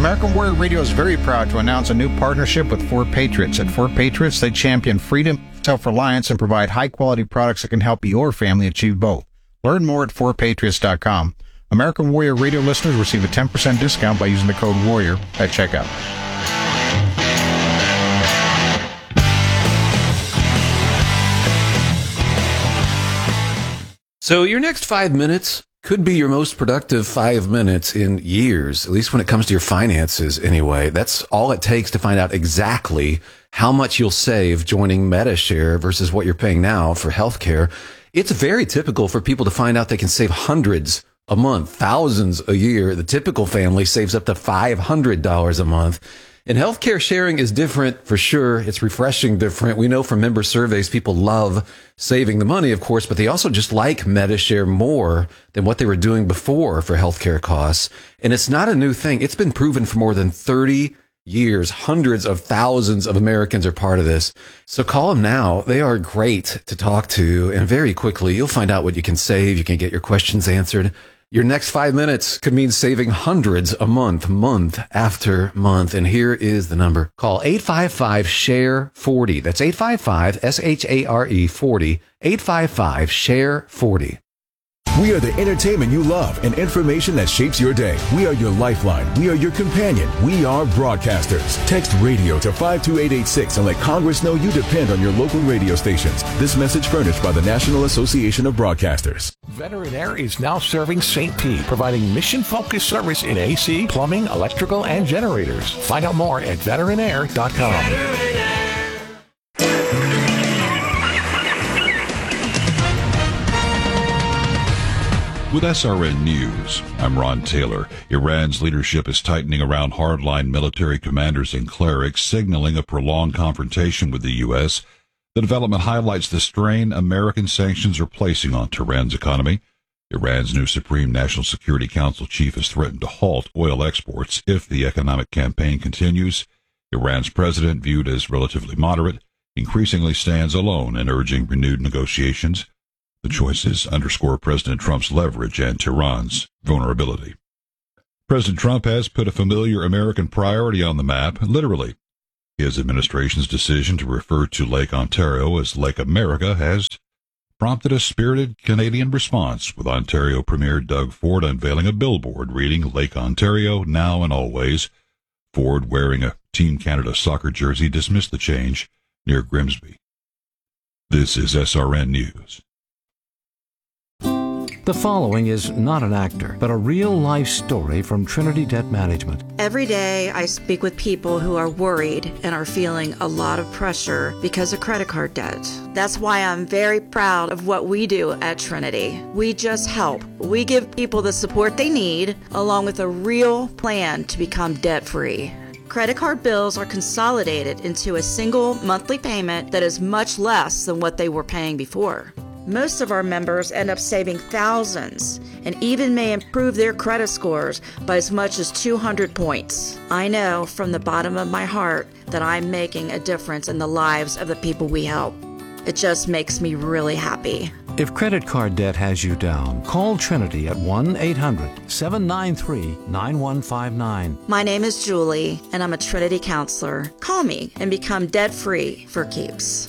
American Warrior Radio is very proud to announce a new partnership with 4Patriots. At 4Patriots, they champion freedom, self-reliance, and provide high-quality products that can help your family achieve both. Learn more at 4Patriots.com. American Warrior Radio listeners receive a 10% discount by using the code WARRIOR at checkout. So your next 5 minutes could be your most productive 5 minutes in years, at least when it comes to your finances anyway. That's all it takes to find out exactly how much you'll save joining Medi-Share versus what you're paying now for healthcare. It's very typical for people to find out they can save hundreds a month, thousands a year. The typical family saves up to $500 a month. And healthcare sharing is different for sure. It's refreshing different. We know from member surveys, people love saving the money, of course, but they also just like Medi-Share more than what they were doing before for healthcare costs. And it's not a new thing. It's been proven for more than 30 years. Hundreds of thousands of Americans are part of this. So call them now. They are great to talk to. And very quickly, you'll find out what you can save. You can get your questions answered. Your next 5 minutes could mean saving hundreds a month, month after month. And here is the number. Call 855-SHARE-40. That's 855-SHARE 40. 855-SHARE-40. We are the entertainment you love and information that shapes your day. We are your lifeline. We are your companion. We are broadcasters. Text radio to 52886 and let Congress know you depend on your local radio stations. This message furnished by the National Association of Broadcasters. Veteran Air is now serving St. Pete, providing mission-focused service in AC, plumbing, electrical, and generators. Find out more at veteranair.com. With SRN News, I'm Ron Taylor. Iran's leadership is tightening around hardline military commanders and clerics, signaling a prolonged confrontation with the U.S. The development highlights the strain American sanctions are placing on Tehran's economy. Iran's new Supreme National Security Council chief has threatened to halt oil exports if the economic campaign continues. Iran's president, viewed as relatively moderate, increasingly stands alone in urging renewed negotiations. The choices underscore President Trump's leverage and Tehran's vulnerability. President Trump has put a familiar American priority on the map, literally. His administration's decision to refer to Lake Ontario as Lake America has prompted a spirited Canadian response, with Ontario Premier Doug Ford unveiling a billboard reading Lake Ontario now and always. Ford, wearing a Team Canada soccer jersey, dismissed the change near Grimsby. This is SRN News. The following is not an actor, but a real-life story from Trinity Debt Management. Every day I speak with people who are worried and are feeling a lot of pressure because of credit card debt. That's why I'm very proud of what we do at Trinity. We just help. We give people the support they need, along with a real plan to become debt-free. Credit card bills are consolidated into a single monthly payment that is much less than what they were paying before. Most of our members end up saving thousands and even may improve their credit scores by as much as 200 points. I know from the bottom of my heart that I'm making a difference in the lives of the people we help. It just makes me really happy. If credit card debt has you down, call Trinity at 1-800-793-9159. My name is Julie, and I'm a Trinity counselor. Call me and become debt-free for keeps.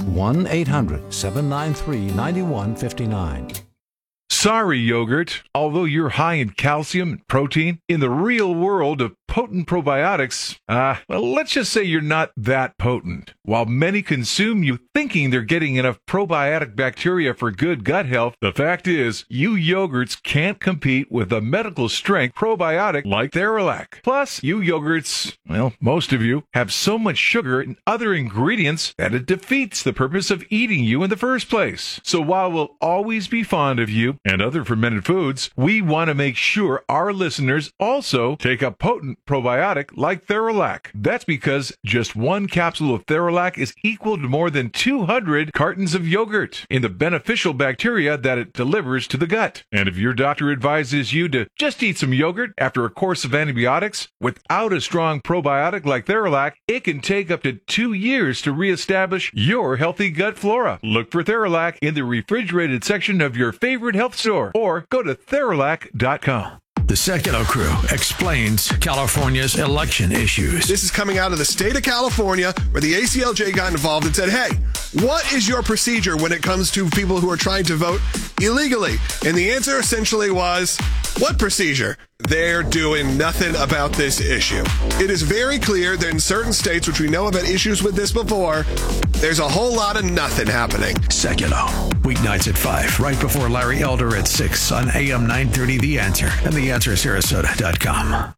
1-800-793-9159. Sorry, yogurt. Although you're high in calcium and protein, in the real world of potent probiotics, let's just say you're not that potent. While many consume you thinking they're getting enough probiotic bacteria for good gut health, the fact is, you yogurts can't compete with a medical-strength probiotic like Theralac. Plus, you yogurts, most of you, have so much sugar and other ingredients that it defeats the purpose of eating you in the first place. So while we'll always be fond of you and other fermented foods, we want to make sure our listeners also take a potent probiotic like Theralac. That's because just one capsule of Theralac is equal to more than 200 cartons of yogurt in the beneficial bacteria that it delivers to the gut. And if your doctor advises you to just eat some yogurt after a course of antibiotics without a strong probiotic like Theralac, it can take up to 2 years to reestablish your healthy gut flora. Look for Theralac in the refrigerated section of your favorite health store or go to Theralac.com. The Sekulow Crew explains California's election issues. This is coming out of the state of California, where the ACLJ got involved and said, hey, what is your procedure when it comes to people who are trying to vote illegally? And the answer essentially was, what procedure? They're doing nothing about this issue. It is very clear that in certain states, which we know have had issues with this before, there's a whole lot of nothing happening. Sekulow, weeknights at 5, right before Larry Elder at 6 on AM 930 The Answer and TheAnswerSarasota.com.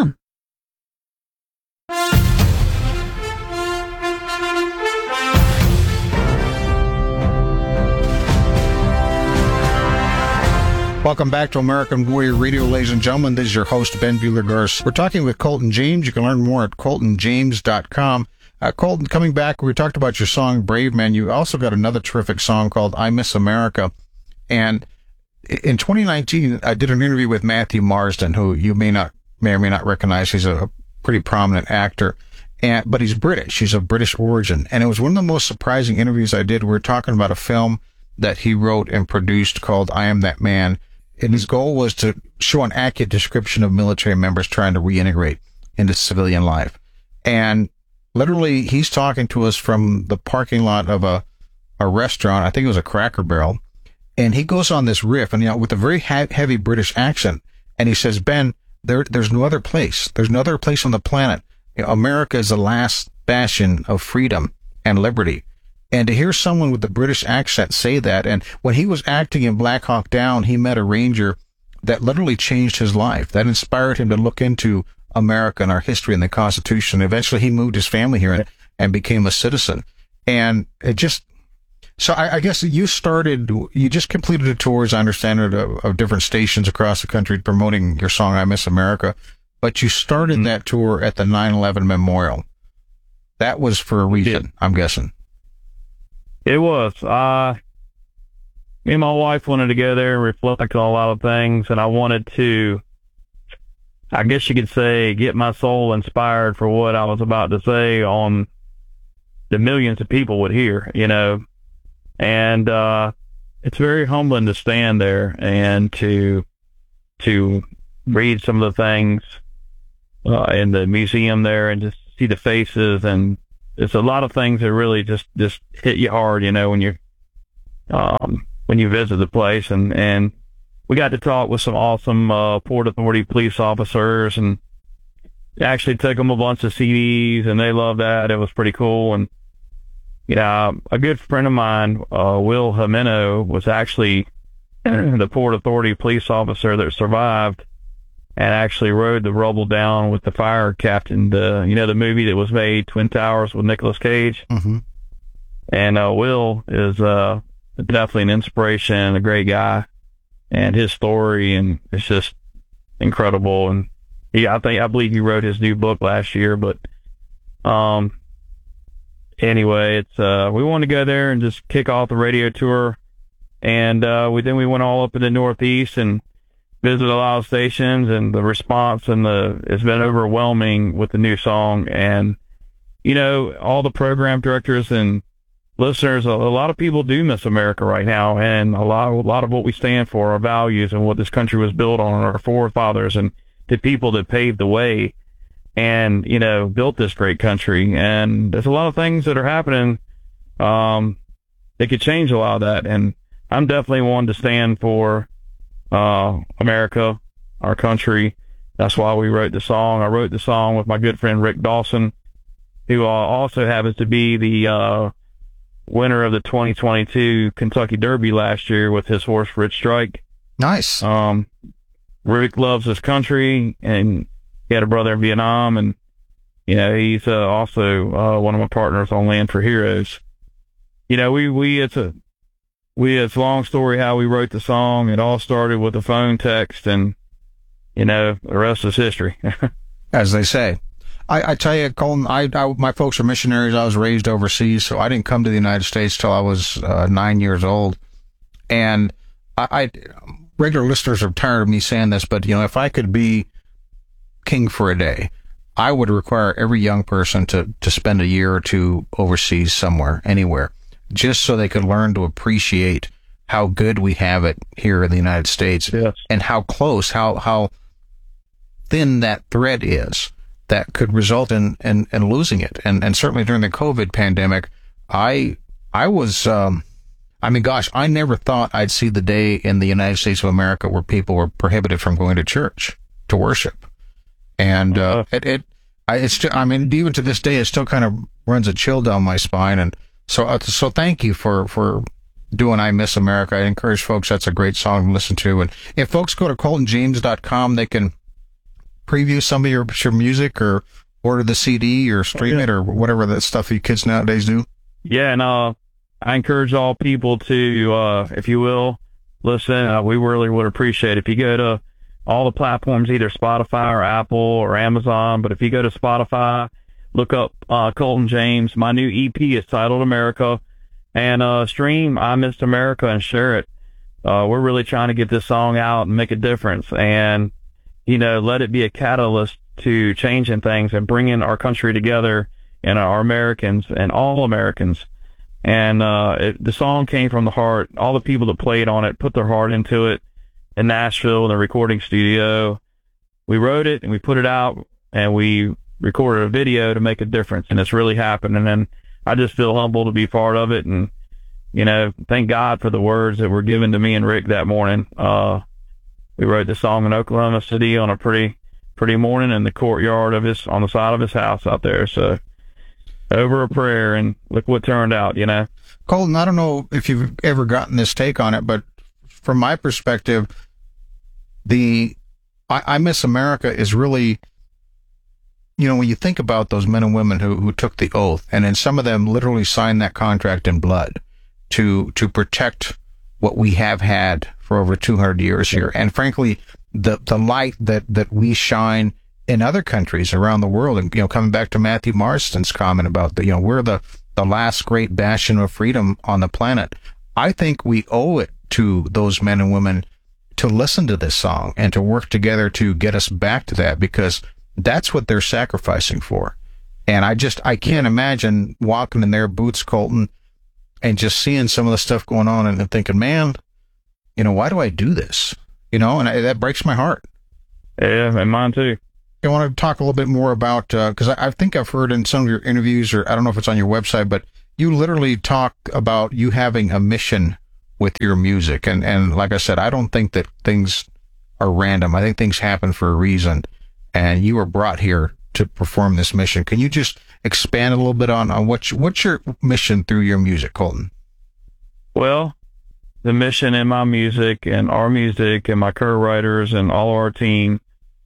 Welcome back to American Warrior Radio, ladies and gentlemen. This is your host, Ben Buehler-Garce. We're talking with Colton James. You can learn more at ColtonJames.com. Colton, coming back, we talked about your song, Brave Man. You also got another terrific song called I Miss America. And in 2019, I did an interview with Matthew Marsden, who you may or may not recognize. He's a pretty prominent actor, but he's British. He's of British origin. And it was one of the most surprising interviews I did. We were talking about a film that he wrote and produced called I Am That Man. And his goal was to show an accurate description of military members trying to reintegrate into civilian life. And literally, he's talking to us from the parking lot of a restaurant. I think it was a Cracker Barrel. And he goes on this riff, and with a very heavy British accent. And he says, Ben, there's no other place. There's no other place on the planet. America is the last bastion of freedom and liberty. And to hear someone with the British accent say that, and when he was acting in Black Hawk Down, he met a ranger that literally changed his life. That inspired him to look into America and our history and the Constitution. Eventually, he moved his family here and became a citizen. And it just, so I guess you just completed a tour, as I understand it, of different stations across the country promoting your song, I Miss America. But you started that tour at the 9/11 Memorial. That was for a reason, I'm guessing. It was. Me and my wife wanted to go there and reflect on a lot of things, and I wanted to, I guess you could say, get my soul inspired for what I was about to say on the millions of people would hear, And it's very humbling to stand there and to read some of the things in the museum there and just see the faces, and it's a lot of things that really just hit you hard, when you visit the place. And we got to talk with some awesome Port Authority police officers, and actually took them a bunch of CDs, and they loved that. It was pretty cool. And a good friend of mine, Will Jimeno, was actually the Port Authority police officer that survived and actually rode the rubble down with the fire captain, the movie that was made, Twin Towers, with Nicolas Cage. Mm-hmm. And Will is definitely an inspiration, a great guy, and his story, and it's just incredible. And I believe he wrote his new book last year. But anyway, it's we wanted to go there and just kick off the radio tour, and we went all up in the Northeast and visited a lot of stations, and the response it's been overwhelming with the new song. And all the program directors and listeners, a lot of people do miss America right now, and a lot of what we stand for, our values, and what this country was built on, our forefathers, and the people that paved the way and built this great country. And there's a lot of things that are happening that could change a lot of that, and I'm definitely one to stand for America, our country. That's why we wrote the song. I wrote the song with my good friend Rick Dawson, who also happens to be the winner of the 2022 Kentucky Derby last year with his horse Rich Strike. Nice. Rick loves his country, and he had a brother in Vietnam, and he's also one of my partners on Land for Heroes. It's a long story how we wrote the song. It all started with a phone text, and, the rest is history. As they say. I tell you, Colton, my folks are missionaries. I was raised overseas, so I didn't come to the United States till I was 9 years old. And regular listeners are tired of me saying this, but, if I could be king for a day, I would require every young person to spend a year or two overseas somewhere, anywhere, just so they could learn to appreciate how good we have it here in the United States. Yes. And how close, how thin that thread is that could result in losing it. And certainly during the COVID pandemic, I was, I never thought I'd see the day in the United States of America where people were prohibited from going to church to worship. And, it's still, even to this day, it still kind of runs a chill down my spine. And so thank you for doing I Miss America. I encourage folks, that's a great song to listen to. And if folks go to ColtonJames.com, they can preview some of your music or order the CD or stream it or whatever that stuff you kids nowadays do. Yeah, and I encourage all people to, if you will, listen. We really would appreciate it if you go to all the platforms, either Spotify or Apple or Amazon. But if you go to Spotify, look up Colton James. My new EP is titled America, and stream I Miss America and share it. We're really trying to get this song out and make a difference, and let it be a catalyst to changing things and bringing our country together and our Americans and all Americans. And the song came from the heart. All the people that played on it put their heart into it in Nashville in the recording studio. We wrote it and we put it out and we recorded a video to make a difference, and it's really happened. And I just feel humbled to be part of it, and thank God for the words that were given to me and Rick that morning. We wrote the song in Oklahoma City on a pretty morning in the courtyard on the side of his house out there. So over a prayer, and look what turned out, Colton, I don't know if you've ever gotten this take on it, but from my perspective, I Miss America is really, when you think about those men and women who took the oath, and then some of them literally signed that contract in blood to protect what we have had for over 200 years here. And frankly, the light that we shine in other countries around the world, and, coming back to Matthew Marston's comment about we're the last great bastion of freedom on the planet. I think we owe it to those men and women to listen to this song and to work together to get us back to that, because that's what they're sacrificing for. And I can't imagine walking in their boots, Colton, and just seeing some of the stuff going on and thinking, man, why do I do this? And that breaks my heart. Yeah, and mine too. I want to talk a little bit more about, because I think I've heard in some of your interviews, or I don't know if it's on your website, but you literally talk about you having a mission with your music. And like I said, I don't think that things are random. I think things happen for a reason. And you were brought here to perform this mission. Can you just expand a little bit on what's your mission through your music, Colton? Well, the mission in my music and our music and my co-writers and all our team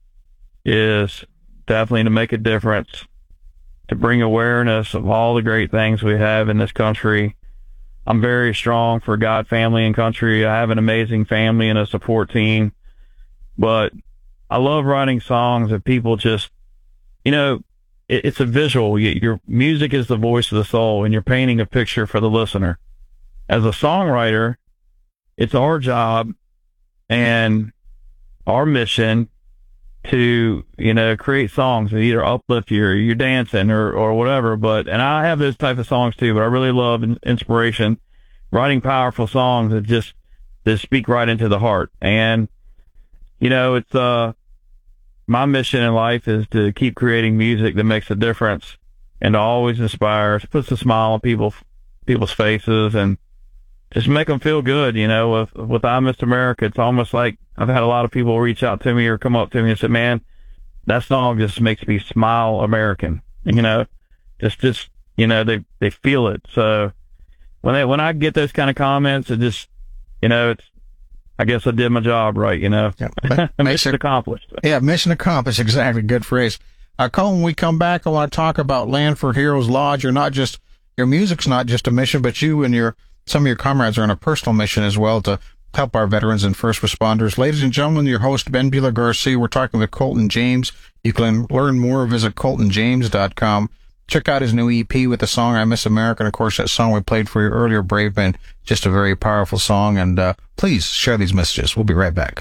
is definitely to make a difference, to bring awareness of all the great things we have in this country. I'm very strong for God, family, and country. I have an amazing family and a support team, but I love writing songs that people just, it's a visual. Your music is the voice of the soul, and you're painting a picture for the listener. As a songwriter, it's our job and our mission to, create songs that either uplift you or you're dancing or whatever. And I have those type of songs too, but I really love inspiration, writing powerful songs that speak right into the heart. And, it's, my mission in life is to keep creating music that makes a difference and to always inspire, puts a smile on people's faces and just make them feel good. With I Miss America, it's almost like I've had a lot of people reach out to me or come up to me and say, man, that song just makes me smile American. They feel it. So when I get those kind of comments, it just, it's, I guess I did my job right, Yeah, mission accomplished. Yeah, mission accomplished. Exactly. Good phrase. Colton, when we come back, I want to talk about Land for Heroes Lodge. Your music's not just a mission, but you and some of your comrades are on a personal mission as well to help our veterans and first responders. Ladies and gentlemen, your host, Ben Bueller Garcia. We're talking with Colton James. You can learn more. Visit ColtonJames.com. Check out his new EP with the song I Miss America. And of course, that song we played for you earlier, Brave Men, just a very powerful song. And please share these messages. We'll be right back.